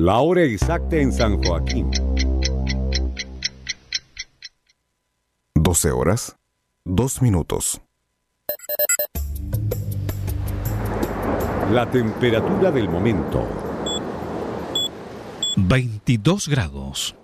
La hora exacta en San Joaquín. 12 horas, 2 minutos. La temperatura del momento. 22 grados.